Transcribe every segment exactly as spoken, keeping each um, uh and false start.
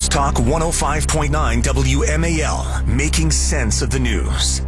News Talk one oh five point nine W M A L, making sense of the news.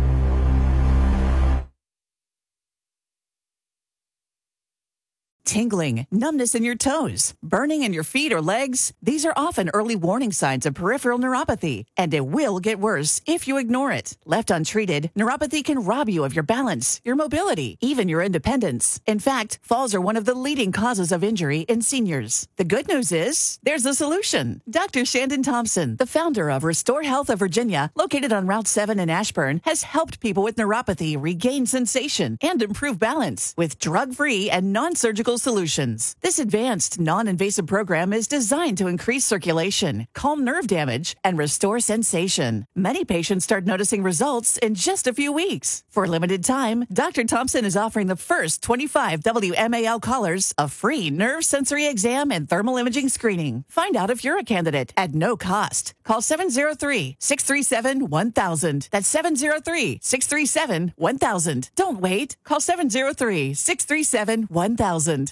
Tingling, numbness in your toes, burning in your feet or legs. These are often early warning signs of peripheral neuropathy, and it will get worse if you ignore it. Left untreated, neuropathy can rob you of your balance, your mobility, even your independence. In fact, falls are one of the leading causes of injury in seniors. The good news is, there's a solution. Doctor Shandon Thompson, the founder of Restore Health of Virginia, located on Route seven in Ashburn, has helped people with neuropathy regain sensation and improve balance with drug-free and non-surgical solutions. This advanced, non-invasive program is designed to increase circulation, calm nerve damage, and restore sensation. Many patients start noticing results in just a few weeks. For a limited time, Doctor Thompson is offering the first twenty-five W M A L callers a free nerve sensory exam and thermal imaging screening. Find out if you're a candidate at no cost. Call seven oh three, six three seven, one thousand. That's seven oh three, six three seven, one thousand. Don't wait. Call seven oh three, six three seven, one thousand.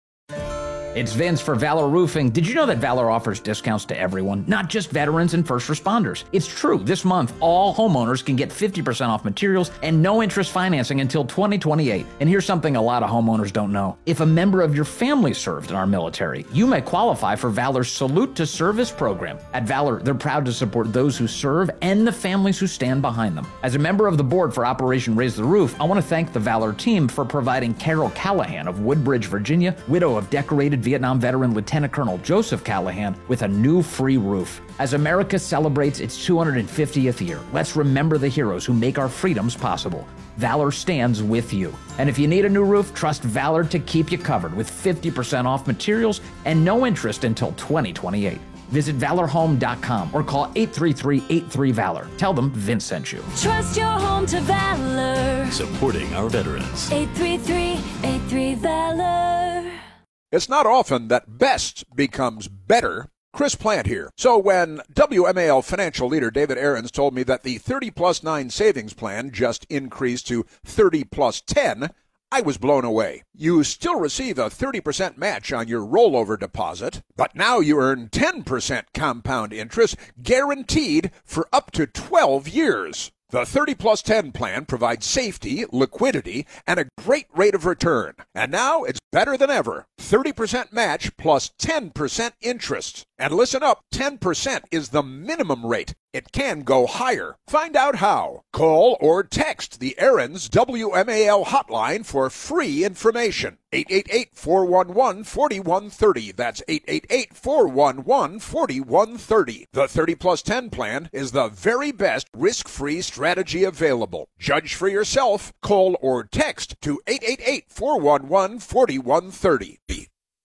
It's Vince for Valor Roofing. Did you know that Valor offers discounts to everyone, not just veterans and first responders? It's true. This month, all homeowners can get fifty percent off materials and no interest financing until twenty twenty-eight. And here's something a lot of homeowners don't know. If a member of your family served in our military, you may qualify for Valor's Salute to Service program. At Valor, they're proud to support those who serve and the families who stand behind them. As a member of the board for Operation Raise the Roof, I want to thank the Valor team for providing Carol Callahan of Woodbridge, Virginia, widow of decorated Vietnam veteran Lieutenant Colonel Joseph Callahan, with a new free roof. As America celebrates its two hundred fiftieth year, let's remember the heroes who make our freedoms possible. Valor stands with you. And if you need a new roof, trust Valor to keep you covered with fifty percent off materials and no interest until twenty twenty-eight. Visit valor home dot com or call eight three three, eight three, VALOR. Tell them Vince sent you. Trust your home to Valor. Supporting our veterans. eight three three, eight three, VALOR. It's not often that best becomes better. Chris Plant here. So when W M A L financial leader David Aarons told me that the thirty plus nine savings plan just increased to thirty plus ten, I was blown away. You still receive a thirty percent match on your rollover deposit, but now you earn ten percent compound interest guaranteed for up to twelve years. The thirty plus ten plan provides safety, liquidity, and a great rate of return. And now it's better than ever. thirty percent match plus ten percent interest. And listen up, ten percent is the minimum rate. It can go higher. Find out how. Call or text the Aarons W M A L hotline for free information. eight eight eight, four one one, four one three zero. That's eight eight eight, four one one, four one three zero. The thirty plus ten plan is the very best risk-free strategy available. Judge for yourself. Call or text to eight eight eight, four one one, four one three zero.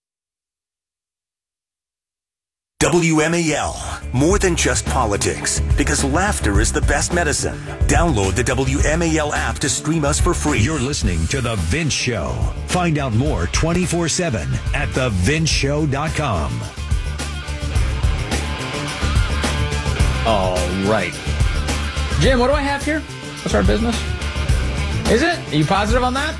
W M A L, more than just politics, because laughter is the best medicine. Download the W M A L app to stream us for free. You're listening to The Vince Show. Find out more twenty-four seven at the vince show dot com. All right. Jim, what do I have here? What's our business? Is it? Are you positive on that?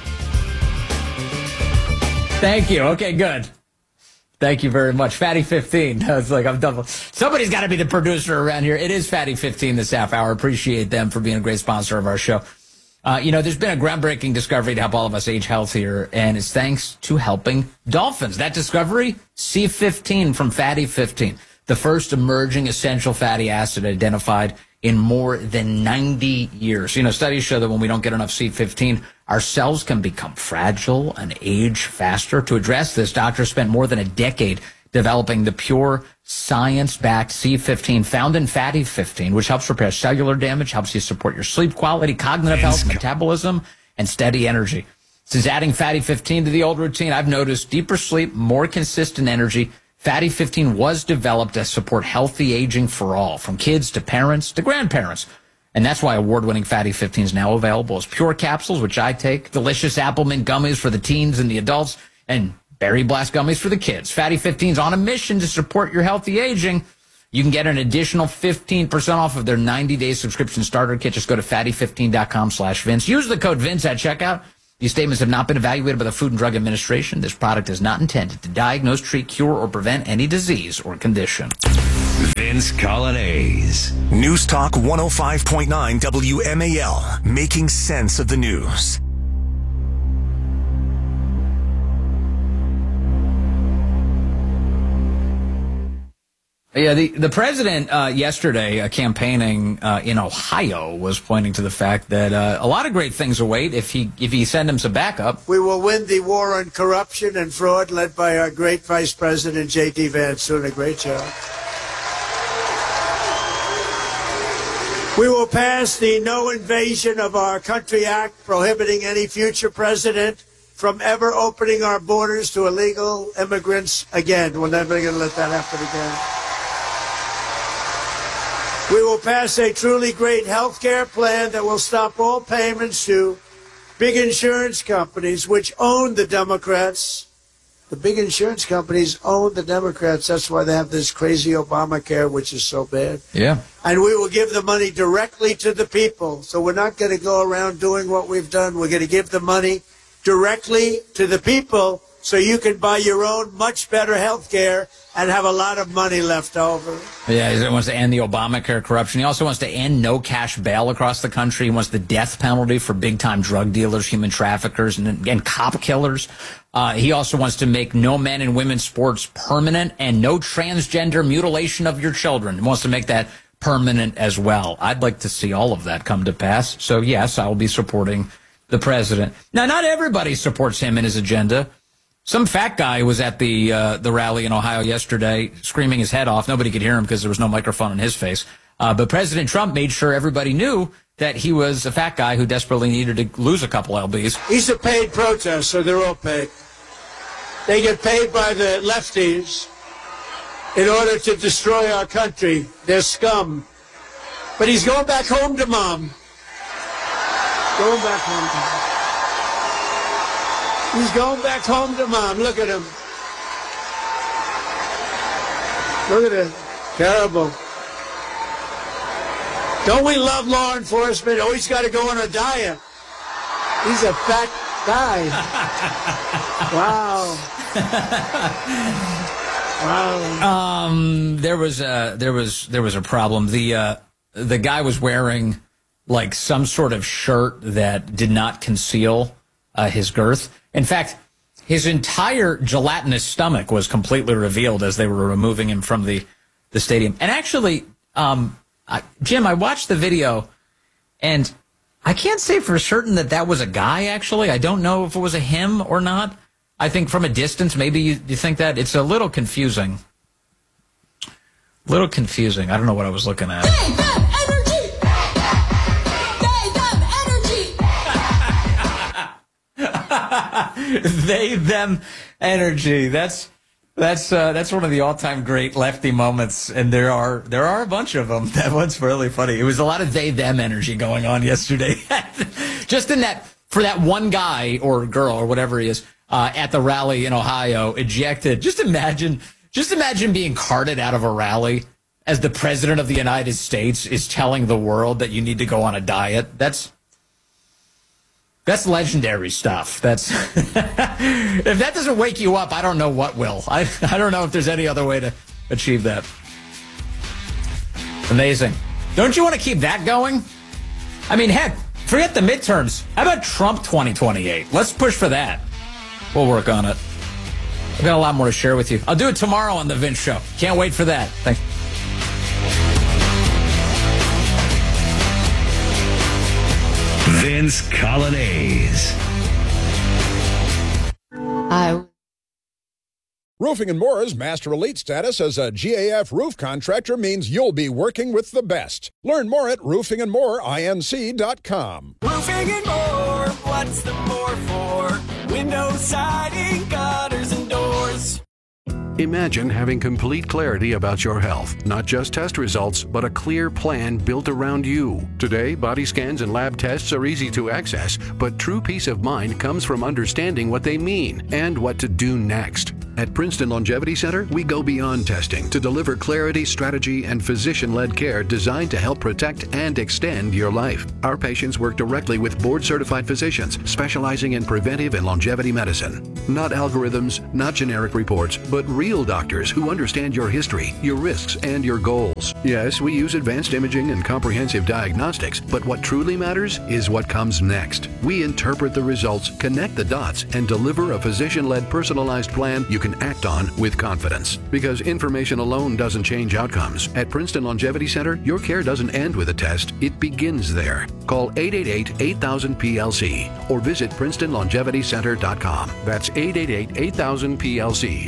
Thank you. Okay, good. Thank you very much. Fatty fifteen. I was like, I'm done. Somebody's got to be the producer around here. It is Fatty fifteen this half hour. Appreciate them for being a great sponsor of our show. Uh, you know, there's been a groundbreaking discovery to help all of us age healthier, and it's thanks to helping dolphins. That discovery, C fifteen from Fatty fifteen, the first emerging essential fatty acid identified in more than ninety years. You know, studies show that when we don't get enough C fifteen, our cells can become fragile and age faster. To address this, doctors spent more than a decade developing the pure science-backed C fifteen found in Fatty fifteen, which helps repair cellular damage, helps you support your sleep quality, cognitive health, metabolism, and steady energy. Since adding Fatty fifteen to the old routine, I've noticed deeper sleep, more consistent energy. Fatty fifteen was developed to support healthy aging for all, from kids to parents to grandparents. And that's why award-winning Fatty fifteen is now available as pure capsules, which I take, delicious apple mint gummies for the teens and the adults, and berry blast gummies for the kids. Fatty fifteen is on a mission to support your healthy aging. You can get an additional fifteen percent off of their ninety-day subscription starter kit. Just go to fatty fifteen dot com slash Vince. Use the code Vince at checkout. These statements have not been evaluated by the Food and Drug Administration. This product is not intended to diagnose, treat, cure, or prevent any disease or condition. Vince Colonnese. News Talk one oh five point nine W M A L, making sense of the news. Yeah, the, the president uh, yesterday uh, campaigning uh, in Ohio was pointing to the fact that uh, a lot of great things await if he if he send him some backup. We will win the war on corruption and fraud led by our great Vice President, J D. Vance, doing a great job. We will pass the No Invasion of Our Country Act, prohibiting any future president from ever opening our borders to illegal immigrants again. We're never going to let that happen again. We will pass a truly great health care plan that will stop all payments to big insurance companies, which own the Democrats. The big insurance companies own the Democrats. That's why they have this crazy Obamacare, which is so bad. Yeah. And we will give the money directly to the people. So we're not going to go around doing what we've done. We're going to give the money directly to the people so you can buy your own much better health care and have a lot of money left over. Yeah, he wants to end the Obamacare corruption. He also wants to end no cash bail across the country. He wants the death penalty for big-time drug dealers, human traffickers, and, and cop killers. Uh, he also wants to make no men and women's sports permanent and no transgender mutilation of your children. He wants to make that permanent as well. I'd like to see all of that come to pass. So, yes, I will be supporting the president. Now, not everybody supports him and his agenda. Some fat guy was at the uh, the rally in Ohio yesterday screaming his head off. Nobody could hear him because there was no microphone in his face. Uh, but President Trump made sure everybody knew that he was a fat guy who desperately needed to lose a couple lbs. He's a paid protester. They're all paid. They get paid by the lefties in order to destroy our country. They're scum. But he's going back home to mom. Going back home to mom. He's going back home to mom. Look at him. Look at it. Terrible. Don't we love law enforcement? Oh, he's got to go on a diet. He's a fat guy. Wow. Wow. Um, there was a there was there was a problem. The uh, the guy was wearing like some sort of shirt that did not conceal uh, his girth. In fact, his entire gelatinous stomach was completely revealed as they were removing him from the, the stadium. And actually, um, I, Jim, I watched the video, and I can't say for certain that that was a guy, actually. I don't know if it was a him or not. I think from a distance, maybe you, you think that. It's a little confusing. A little confusing. I don't know what I was looking at. They, them, energy! They, them, energy! They, them, energy. That's that's uh, that's one of the all-time great lefty moments, and there are there are a bunch of them. That one's really funny. It was a lot of they, them energy going on yesterday. Just in that, for that one guy or girl or whatever he is uh, at the rally in Ohio, ejected. Just imagine, just imagine being carted out of a rally as the president of the United States is telling the world that you need to go on a diet. That's That's legendary stuff. That's if that doesn't wake you up, I don't know what will. I I don't know if there's any other way to achieve that. Amazing. Don't you want to keep that going? I mean, heck, forget the midterms. How about Trump twenty twenty-eight? Let's push for that. We'll work on it. I've got a lot more to share with you. I'll do it tomorrow on The Vince Show. Can't wait for that. Thanks. Vince Colonnese. I Roofing and More's Master Elite status as a G A F roof contractor means you'll be working with the best. Learn more at roofing and more inc dot com. Roofing and More, what's the more for? Windows, siding, gutters, and doors. Imagine having complete clarity about your health, not just test results, but a clear plan built around you. Today, body scans and lab tests are easy to access, but true peace of mind comes from understanding what they mean and what to do next. At Princeton Longevity Center, we go beyond testing to deliver clarity, strategy, and physician-led care designed to help protect and extend your life. Our patients work directly with board-certified physicians specializing in preventive and longevity medicine. Not algorithms, not generic reports, but real real doctors who understand your history, your risks, and your goals. Yes, we use advanced imaging and comprehensive diagnostics, but what truly matters is what comes next. We interpret the results, connect the dots, and deliver a physician-led personalized plan you can act on with confidence. Because information alone doesn't change outcomes. At Princeton Longevity Center, your care doesn't end with a test, it begins there. Call eight eight eight, eight thousand, P L C or visit princeton longevity center dot com. That's eight eight eight, eight thousand, P L C.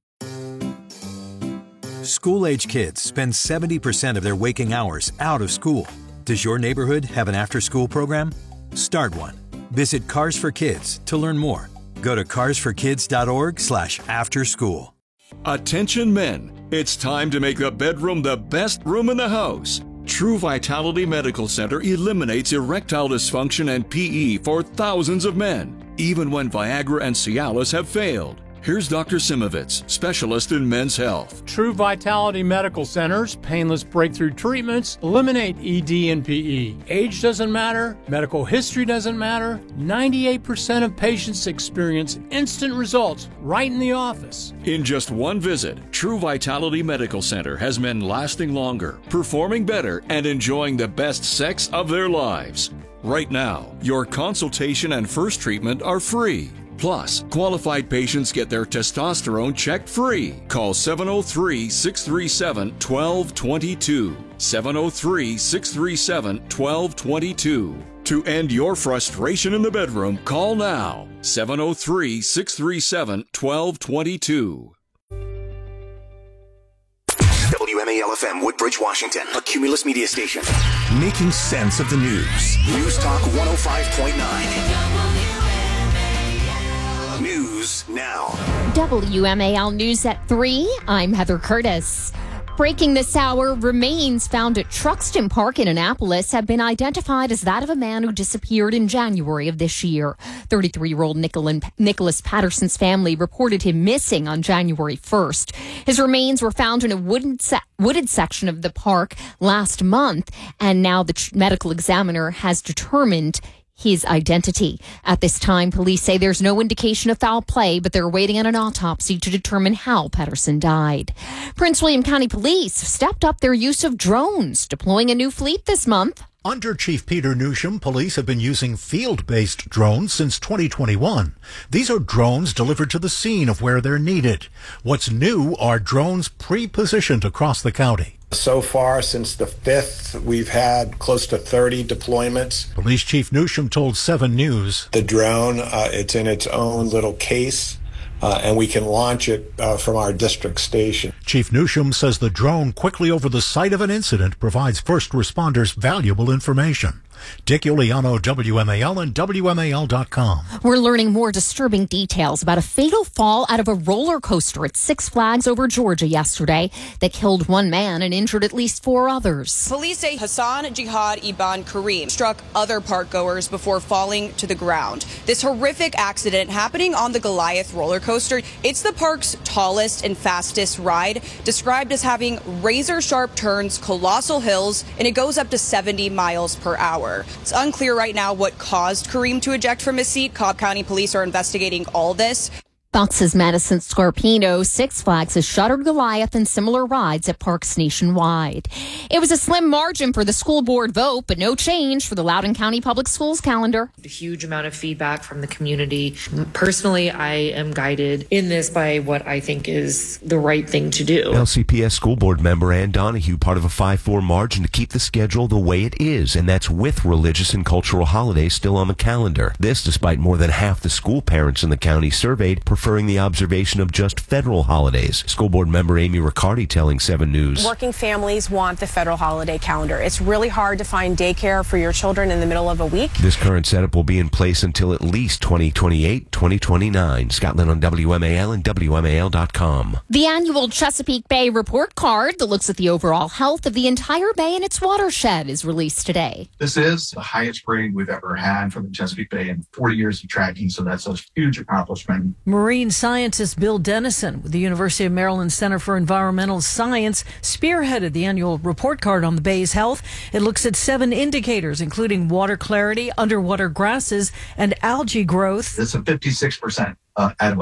School-age kids spend seventy percent of their waking hours out of school. Does your neighborhood have an after-school program? Start one. Visit Cars for Kids to learn more. Go to cars for kids dot org slash after school. Attention men, it's time to make the bedroom the best room in the house. True Vitality Medical Center eliminates erectile dysfunction and P E for thousands of men, even when Viagra and Cialis have failed. Here's Doctor Simovitz, specialist in men's health. True Vitality Medical Center's painless breakthrough treatments eliminate E D and P E. Age doesn't matter, medical history doesn't matter. ninety-eight percent of patients experience instant results right in the office. In just one visit, True Vitality Medical Center has men lasting longer, performing better, and enjoying the best sex of their lives. Right now, your consultation and first treatment are free. Plus, qualified patients get their testosterone checked free. Call seven oh three, six three seven, one two two two. seven oh three, six three seven, one two two two. To end your frustration in the bedroom, call now. seven oh three, six three seven, one two two two. W M A L F M, Woodbridge, Washington, a Cumulus media station. Making sense of the news. News Talk one oh five point nine. News now. W M A L News at three. I'm Heather Curtis. Breaking this hour, remains found at Truxton Park in Annapolis have been identified as that of a man who disappeared in January of this year. thirty-three-year-old Nicholas Patterson's family reported him missing on January first. His remains were found in a wooded, se- wooded section of the park last month, and now the tr- medical examiner has determined his identity. At this time, police say there's no indication of foul play, but they're waiting on an autopsy to determine how Patterson died. Prince William County Police stepped up their use of drones, deploying a new fleet this month. Under Chief Peter Newsham, police have been using field-based drones since twenty twenty-one. These are drones delivered to the scene of where they're needed. What's new are drones pre-positioned across the county. So far, since the fifth, we've had close to thirty deployments. Police Chief Newsham told seven News. The drone, uh, it's in its own little case, uh, and we can launch it uh, from our district station. Chief Newsham says the drone quickly over the site of an incident provides first responders valuable information. Dick Iuliano, W M A L and W M A L dot com. We're learning more disturbing details about a fatal fall out of a roller coaster at Six Flags over Georgia yesterday that killed one man and injured at least four others. Police say Hassan Jihad Iban Kareem struck other park goers before falling to the ground. This horrific accident happening on the Goliath roller coaster. It's the park's tallest and fastest ride, described as having razor-sharp turns, colossal hills, and it goes up to seventy miles per hour. It's unclear right now what caused Kareem to eject from his seat. Cobb County police are investigating all this. Fox's Madison Scarpino, Six Flags has shuttered Goliath and similar rides at parks nationwide. It was a slim margin for the school board vote, but no change for the Loudoun County Public Schools calendar. A huge amount of feedback from the community. Personally, I am guided in this by what I think is the right thing to do. L C P S school board member Ann Donahue, part of a five four margin to keep the schedule the way it is, and that's with religious and cultural holidays still on the calendar. This despite more than half the school parents in the county surveyed preferring the observation of just federal holidays. School board member Amy Riccardi telling seven News. Working families want the federal holiday calendar. It's really hard to find daycare for your children in the middle of a week. This current setup will be in place until at least twenty twenty-eight, twenty twenty-nine. Scotland on W M A L and W M A L dot com. The annual Chesapeake Bay report card that looks at the overall health of the entire bay and its watershed is released today. This is the highest grade we've ever had for the Chesapeake Bay in forty years of tracking, so that's a huge accomplishment. Marine scientist Bill Dennison with the University of Maryland Center for Environmental Science spearheaded the annual report card on the bay's health. It looks at seven indicators, including water clarity, underwater grasses, and algae growth. It's a fifty-six percent uh, out of one hundred.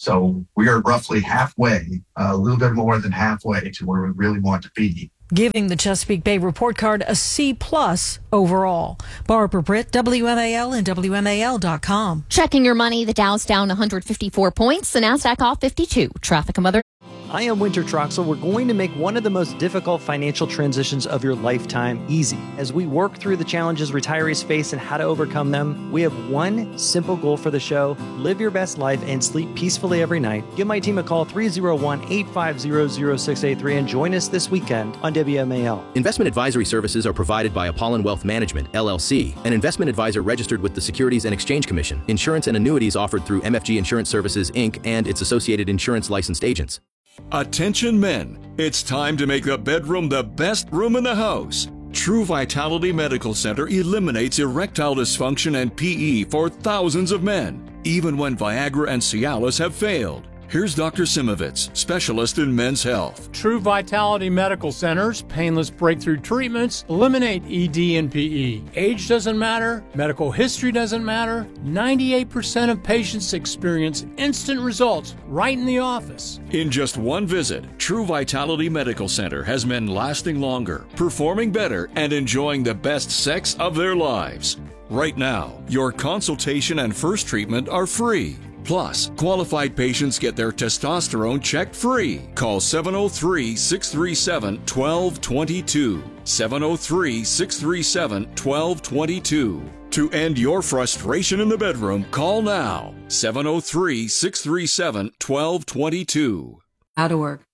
So we are roughly halfway, uh, a little bit more than halfway to where we really want to be. Giving the Chesapeake Bay report card a C plus overall. Barbara Britt, W M A L and W M A L dot com. Checking your money, the Dow's down one hundred fifty-four points, the Nasdaq off fifty-two. Traffic and weather. I am Winter Troxel. We're going to make one of the most difficult financial transitions of your lifetime easy. As we work through the challenges retirees face and how to overcome them, we have one simple goal for the show: live your best life and sleep peacefully every night. Give my team a call, three oh one, eight five zero, zero six eight three, and join us this weekend on W M A L. Investment advisory services are provided by Apollon Wealth Management, L L C, an investment advisor registered with the Securities and Exchange Commission. Insurance and annuities offered through M F G Insurance Services, Incorporated and its associated insurance licensed agents. Attention men, it's time to make the bedroom the best room in the house. True Vitality Medical Center eliminates erectile dysfunction and P E for thousands of men, even when Viagra and Cialis have failed. Here's Doctor Simovitz, specialist in men's health. True Vitality Medical Centers, painless breakthrough treatments, eliminate E D and P E. Age doesn't matter, medical history doesn't matter. ninety-eight percent of patients experience instant results right in the office. In just one visit, True Vitality Medical Center has men lasting longer, performing better, and enjoying the best sex of their lives. Right now, your consultation and first treatment are free. Plus, qualified patients get their testosterone checked free. Call seven oh three, six three seven, one two two two. seven oh three, six three seven, one two two two. To end your frustration in the bedroom, call now. seven oh three, six three seven, one two two two. Out of work.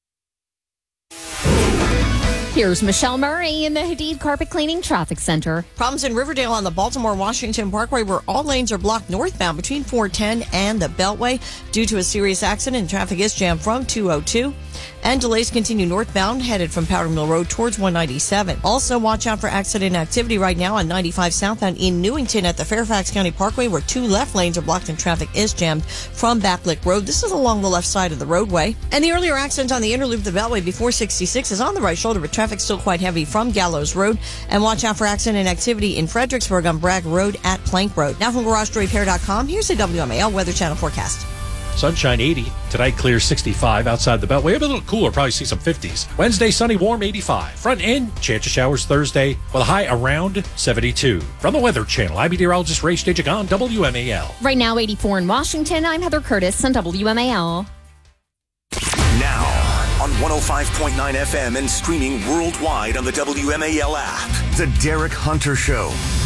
Here's Michelle Murray in the Hadid Carpet Cleaning Traffic Center. Problems in Riverdale on the Baltimore-Washington Parkway where all lanes are blocked northbound between four ten and the Beltway due to a serious accident. Traffic is jammed from two oh two. And delays continue northbound, headed from Powder Mill Road towards one ninety-seven. Also, watch out for accident activity right now on ninety-five southbound in Newington at the Fairfax County Parkway, where two left lanes are blocked and traffic is jammed from Backlick Road. This is along the left side of the roadway. And the earlier accident on the inner loop of the Beltway before sixty-six is on the right shoulder, but traffic still quite heavy from Gallows Road. And watch out for accident activity in Fredericksburg on Bragg Road at Plank Road. Now from Garage Door Repair dot com, here's a W M A L Weather Channel forecast. Sunshine eighty. Tonight clear sixty-five outside the Beltway. A little cooler, probably see some fifties. Wednesday sunny, warm eighty-five. Front end, chance of showers Thursday with a high around seventy-two. From the Weather Channel, I'm meteorologist Ray Stejik on W M A L. Right now, eighty-four in Washington. I'm Heather Curtis on W M A L. Now, on one oh five point nine F M and streaming worldwide on the W M A L app, The Derek Hunter Show.